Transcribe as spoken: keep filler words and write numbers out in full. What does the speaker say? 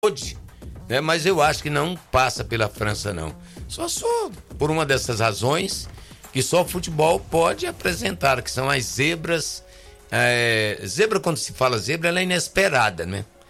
Hoje, né? Mas eu acho que não passa pela França, não. Só, só por uma dessas razões que só o futebol pode apresentar, que são as zebras. É, zebra, quando se fala zebra, ela é inesperada, né?